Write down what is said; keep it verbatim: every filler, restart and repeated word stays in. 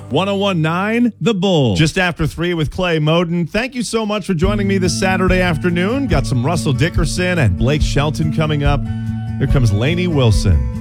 one oh one point nine The Bull. Just after three with Clay Moden. Thank you so much for joining me this Saturday afternoon. Got some Russell Dickerson and Blake Shelton coming up. Here comes Lainey Wilson.